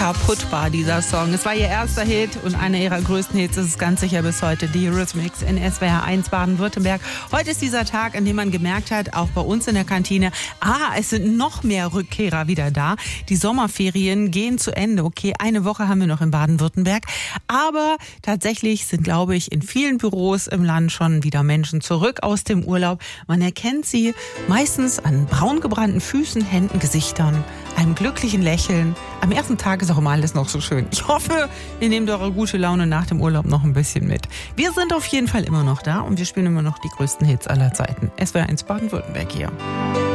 unkaputtbar, dieser Song. Es war ihr erster Hit und einer ihrer größten Hits ist es ganz sicher bis heute, die Eurythmics in SWR 1 Baden-Württemberg. Heute ist dieser Tag, an dem man gemerkt hat, auch bei uns in der Kantine, es sind noch mehr Rückkehrer wieder da. Die Sommerferien gehen zu Ende. Okay, eine Woche haben wir noch in Baden-Württemberg. Aber tatsächlich sind, glaube ich, in vielen Büros im Land schon wieder Menschen zurück aus dem Urlaub. Man erkennt sie meistens an braun gebrannten Füßen, Händen, Gesichtern, einem glücklichen Lächeln. Am ersten Tag ist auch immer alles noch so schön. Ich hoffe, ihr nehmt eure gute Laune nach dem Urlaub noch ein bisschen mit. Wir sind auf jeden Fall immer noch da und wir spielen immer noch die größten Hits aller Zeiten. SWR 1 Baden-Württemberg hier.